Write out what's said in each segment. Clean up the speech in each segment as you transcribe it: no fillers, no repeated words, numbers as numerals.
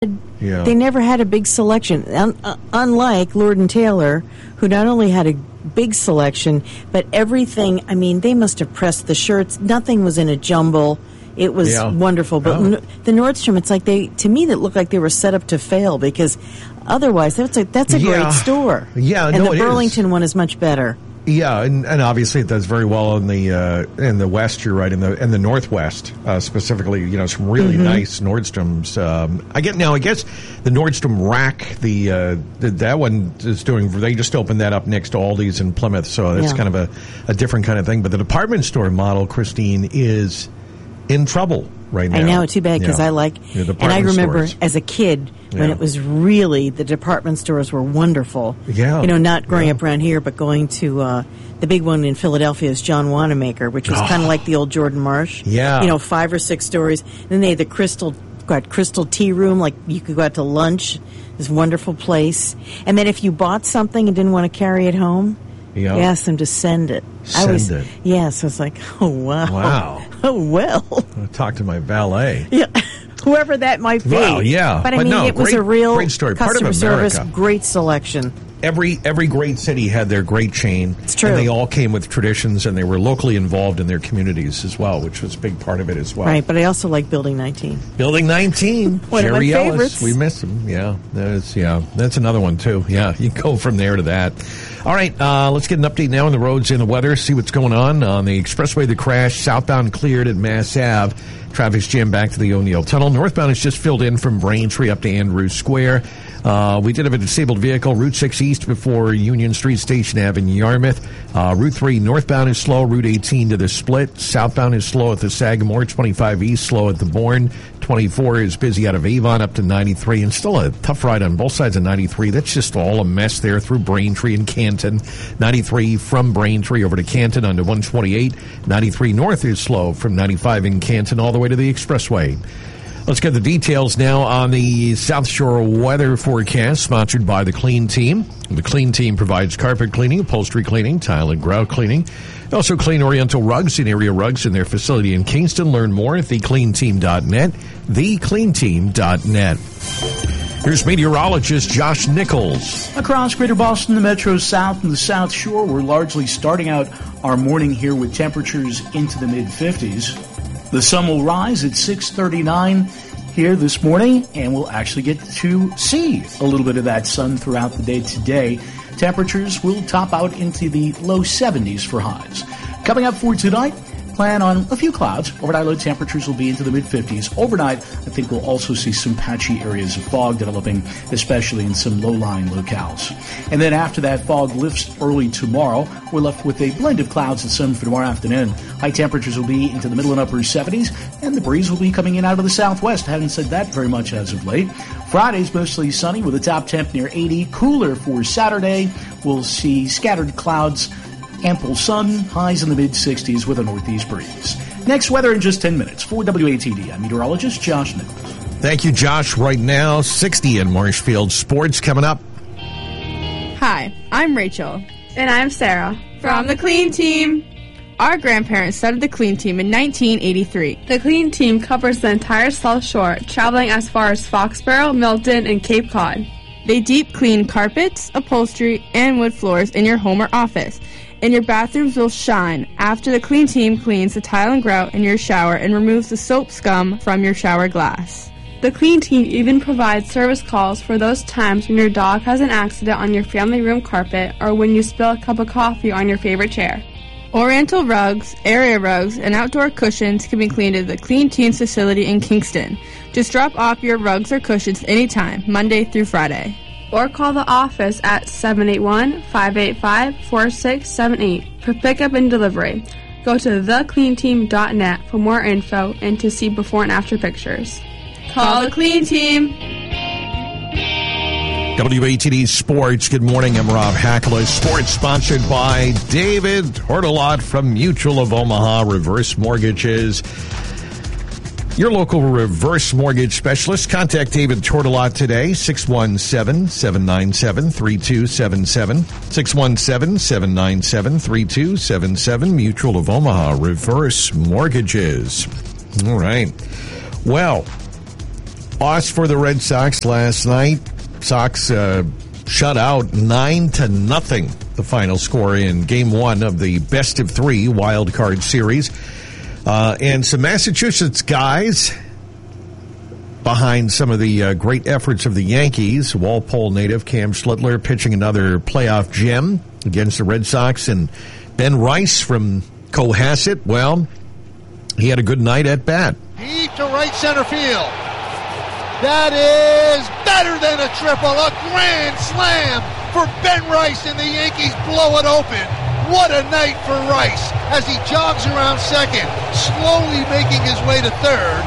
They never had a big selection, unlike Lord and Taylor, who not only had a big selection, but everything. I mean, they must have pressed the shirts. Nothing was in a jumble. It was wonderful. But the Nordstrom, it's like to me, that looked like they were set up to fail, because otherwise, that's a great store. Yeah, and the Burlington one is much better. Yeah, and obviously it does very well in the West. You're right, in the Northwest specifically. Some really nice Nordstroms. I guess the Nordstrom Rack, that one is doing. They just opened that up next to Aldi's in Plymouth, so it's kind of a different kind of thing. But the department store model, Christine, is in trouble right now. I know, too bad, because I like, and I remember as a kid when it was really, the department stores were wonderful. Yeah. Not growing up around here, but going to the big one in Philadelphia is John Wanamaker, which was kind of like the old Jordan Marsh. Yeah. 5 or 6 stories. Then they had the crystal tea room, like you could go out to lunch. This wonderful place. And then if you bought something and didn't want to carry it home, you asked them to send it. Yes, I was like, oh, wow. Wow. Oh, well. I'll talk to my valet. Yeah. Whoever that might be. Well, yeah. But it was a real great story. Customer service, great selection. Every great city had their great chain. It's true. And they all came with traditions, and they were locally involved in their communities as well, which was a big part of it as well. Right, but I also like Building 19. Building 19. One of my Jerry Ellis. favorites. We miss him. Yeah, that's another one, too. Yeah, you go from there to that. All right, let's get an update now on the roads and the weather, see what's going on the expressway. The crash, southbound cleared at Mass Ave. Traffic's jammed back to the O'Neill Tunnel. Northbound is just filled in from Braintree up to Andrews Square. We did have a disabled vehicle, Route 6 East before Union Street, Station Ave in Yarmouth. Route 3 northbound is slow. Route 18 to the Split. Southbound is slow at the Sagamore. 25 East slow at the Bourne. 24 is busy out of Avon up to 93. And still a tough ride on both sides of 93. That's just all a mess there through Braintree and Canton. 93 from Braintree over to Canton onto 128. 93 north is slow from 95 in Canton all the way to the expressway. Let's get the details now on the South Shore weather forecast, sponsored by The Clean Team. The Clean Team provides carpet cleaning, upholstery cleaning, tile and grout cleaning. They also clean Oriental rugs and area rugs in their facility in Kingston. Learn more at thecleanteam.net, thecleanteam.net. Here's meteorologist Josh Nichols. Across Greater Boston, the Metro South, and the South Shore, we're largely starting out our morning here with temperatures into the mid-50s. The sun will rise at 6:39 here this morning, and we'll actually get to see a little bit of that sun throughout the day today. Temperatures will top out into the low 70s for highs. Coming up for tonight, plan on a few clouds. Overnight low temperatures will be into the mid-50s. Overnight, I think we'll also see some patchy areas of fog developing, especially in some low-lying locales. And then after that fog lifts early tomorrow, we're left with a blend of clouds and sun for tomorrow afternoon. High temperatures will be into the middle and upper 70s, and the breeze will be coming in out of the southwest. Haven't said that very much as of late. Friday's mostly sunny with a top temp near 80. Cooler for Saturday. We'll see scattered clouds, ample sun, highs in the mid-60s with a northeast breeze. Next, weather in just 10 minutes. For WATD, I'm meteorologist Josh Nichols. Thank you, Josh. Right now, 60 in Marshfield. Sports coming up. Hi, I'm Rachel. And I'm Sarah. From the Clean Team. Our grandparents started the Clean Team in 1983. The Clean Team covers the entire South Shore, traveling as far as Foxborough, Milton, and Cape Cod. They deep clean carpets, upholstery, and wood floors in your home or office. And your bathrooms will shine after the Clean Team cleans the tile and grout in your shower and removes the soap scum from your shower glass. The Clean Team even provides service calls for those times when your dog has an accident on your family room carpet or when you spill a cup of coffee on your favorite chair. Oriental rugs, area rugs, and outdoor cushions can be cleaned at the Clean Team's facility in Kingston. Just drop off your rugs or cushions anytime, Monday through Friday. Or call the office at 781-585-4678 for pickup and delivery. Go to thecleanteam.net for more info and to see before and after pictures. Call the Clean Team. WATD Sports. Good morning. I'm Rob Hackler. Sports sponsored by David Tortolot from Mutual of Omaha Reverse Mortgages. Your local reverse mortgage specialist. Contact David Tortolot today, 617-797-3277. 617-797-3277. Mutual of Omaha Reverse Mortgages. All right. Well, loss for the Red Sox last night. Sox shut out 9-0, the final score in Game 1 of the best-of-3 wild card series. And some Massachusetts guys behind some of the great efforts of the Yankees. Walpole native Cam Schlittler pitching another playoff gem against the Red Sox. And Ben Rice from Cohasset, well, he had a good night at bat. Deep to right center field. That is better than a triple, a grand slam for Ben Rice, and the Yankees blow it open. What a night for Rice as he jogs around second, slowly making his way to third,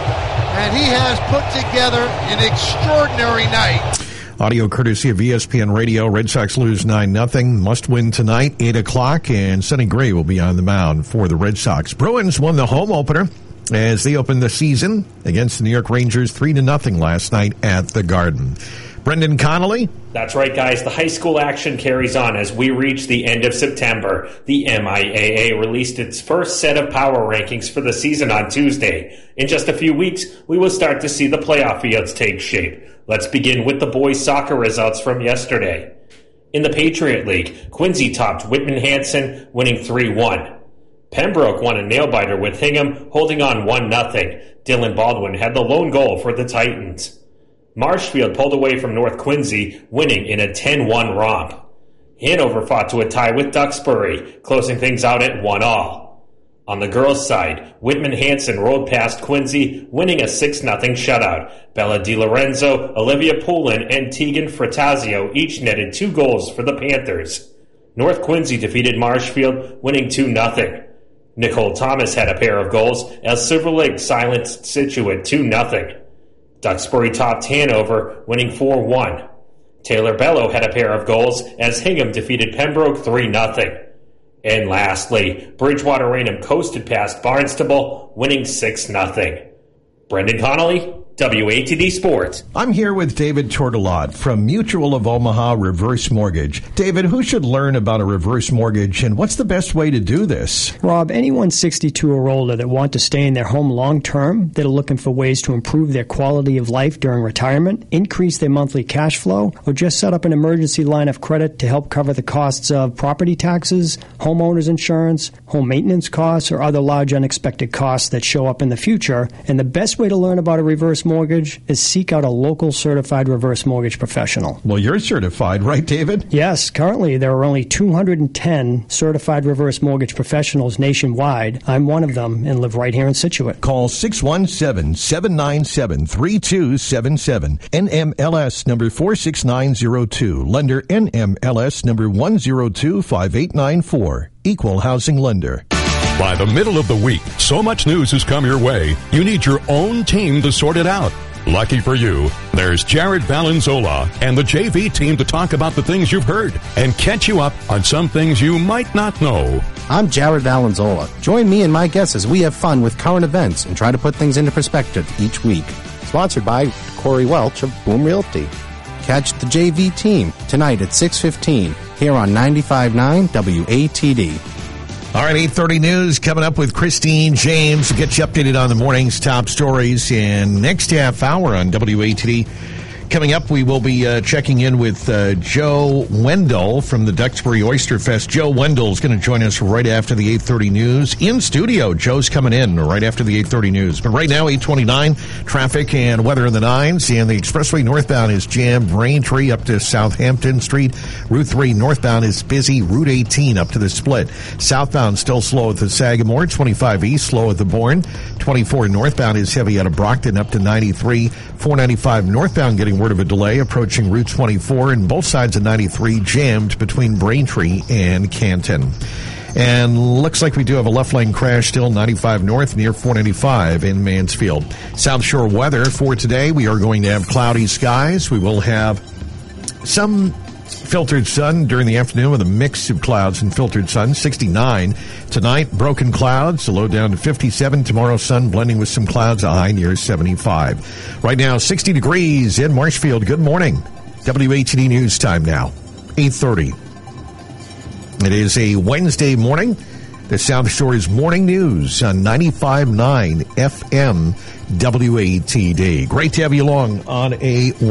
and he has put together an extraordinary night. Audio courtesy of ESPN Radio. Red Sox lose 9-0. Must win tonight, 8 o'clock, and Sonny Gray will be on the mound for the Red Sox. Bruins won the home opener as they opened the season against the New York Rangers 3-0 last night at the Garden. Brendan Connolly. That's right, guys. The high school action carries on as we reach the end of September. The MIAA released its first set of power rankings for the season on Tuesday. In just a few weeks, we will start to see the playoff fields take shape. Let's begin with the boys' soccer results from yesterday. In the Patriot League, Quincy topped Whitman-Hanson, winning 3-1. Pembroke won a nail-biter with Hingham, holding on 1-0. Dylan Baldwin had the lone goal for the Titans. Marshfield pulled away from North Quincy, winning in a 10-1 romp. Hanover fought to a tie with Duxbury, closing things out at 1-1. On the girls' side, Whitman-Hanson rolled past Quincy, winning a 6-0 shutout. Bella DiLorenzo, Olivia Poulin, and Tegan Fratazio each netted 2 goals for the Panthers. North Quincy defeated Marshfield, winning 2-0. Nicole Thomas had a pair of goals as Silver Lake silenced Scituate 2-0. Duxbury topped Hanover, winning 4-1. Taylor Bello had a pair of goals as Hingham defeated Pembroke 3-0. And lastly, Bridgewater Raynham coasted past Barnstable, winning 6-0. Brendan Connolly, WATD Sports. I'm here with David Tortolot from Mutual of Omaha Reverse Mortgage. David, who should learn about a reverse mortgage, and what's the best way to do this? Rob, anyone 62 or older that want to stay in their home long term, that are looking for ways to improve their quality of life during retirement, increase their monthly cash flow, or just set up an emergency line of credit to help cover the costs of property taxes, homeowners insurance, home maintenance costs, or other large unexpected costs that show up in the future. And the best way to learn about a reverse mortgage is seek out a local certified reverse mortgage professional. Well, you're certified, right, David? Yes. Currently, there are only 210 certified reverse mortgage professionals nationwide. I'm one of them and live right here in Scituate. Call 617-797-3277. NMLS number 46902. Lender NMLS number 1025894. Equal housing lender. By the middle of the week, so much news has come your way, you need your own team to sort it out. Lucky for you, there's Jared Valenzola and the JV team to talk about the things you've heard and catch you up on some things you might not know. I'm Jared Valenzola. Join me and my guests as we have fun with current events and try to put things into perspective each week. Sponsored by Corey Welch of Boom Realty. Catch the JV team tonight at 6:15 here on 95.9 WATD. All right, 8:30 news coming up with Christine James. We'll get you updated on the morning's top stories in next half hour on WATD. Coming up, we will be checking in with Joe Wendell from the Duxbury Oyster Fest. Joe Wendell is going to join us right after the 8:30 news. In studio, Joe's coming in right after the 8:30 news. But right now, 8:29, traffic and weather in the nines. And the expressway northbound is jammed. Braintree up to Southampton Street. Route 3 northbound is busy. Route 18 up to the split. Southbound still slow at the Sagamore. 25 east slow at the Bourne. 24 northbound is heavy out of Brockton up to 93. 495 northbound getting word of a delay approaching Route 24, and both sides of 93 jammed between Braintree and Canton. And looks like we do have a left lane crash still 95 north near 495 in Mansfield. South Shore weather for today, we are going to have cloudy skies. We will have some filtered sun during the afternoon with a mix of clouds and filtered sun. 69 tonight, broken clouds, a low down to 57. Tomorrow, sun blending with some clouds, a high near 75. Right now, 60 degrees in Marshfield. Good morning. WATD News time now, 8:30. It is a Wednesday morning. The South Shore's Morning News on 95.9 FM WATD. Great to have you along on a